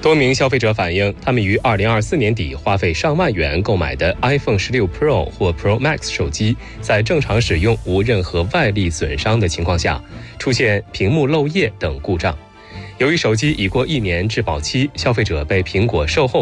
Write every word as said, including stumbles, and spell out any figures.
多名消费者反映，他们于二零二四年底花费上万元购买的 iPhone 十六 Pro 或 Pro Max 手机，在正常使用无任何外力损伤的情况下，出现屏幕漏液等故障。由于手机已过一年质保期，消费者被苹果售后